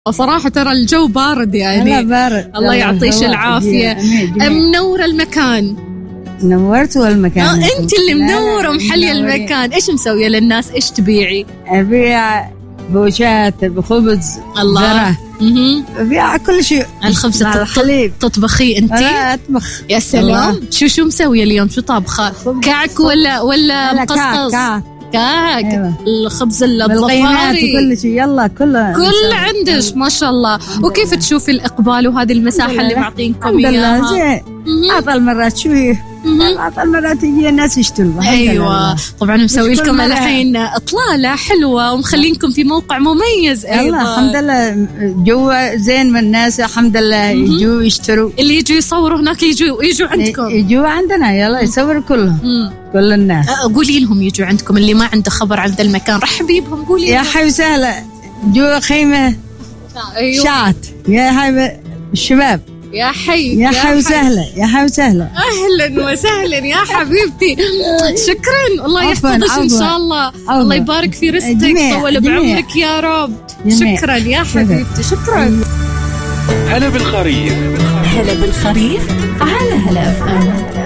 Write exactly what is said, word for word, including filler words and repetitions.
صراحة ترى الجو بارد يعني. بارد. الله يعطيش العافية. منور المكان. نورتوا المكان. آه أنت اللي منورة ومحلية المكان. إيش مسوية للناس؟ إيش تبيعي؟ أبيع بوشات بخبز. الله. ذرة. أبيع كل شيء. الخبز الخليب تطبخي أنت؟ أنا أطبخ. يا سلام. شو شو مسوية اليوم؟ شو طابخة؟ كعك ولا ولا مقصقص؟ كعك. كعك. أيوة. الخبز الضفاري وكل شيء. يلا كله كل عندش ما شاء الله. وكيف تشوفي الإقبال وهذه المساحة اللي معطينكم إياها؟ زين. أعطى المرات شويه. أعطى المرات يجي الناس يشتروا. أيوة طبعا مسوي لكم الحين إطلالة حلوة ومخلينكم في موقع مميز أيضا. الحمد لله جوا زين من الناس الحمد لله يجوا يشتروا. اللي يجوا يصوروا هناك يجوا يجوا عندكم. يجوا عندنا يلا يصوروا كلهم. كل الناس. قولي لهم يجوا عندكم اللي ما عنده خبر عن ذا المكان رحبي بهم. قولي يا حي وسهلا جوا خيمة. أيوة. شات يا حي الشباب. يا حي يا حي وسهلا يا حي وسهلا. أهلا وسهلا يا حبيبتي. شكرا الله يحفظك إن شاء الله. عفواً. الله يبارك في رزقك طول بعمرك يا رب. جميع. شكرا يا حبيبتي. شكرا. هلا بالخريف. هلا بالخريف على هلا أف أم.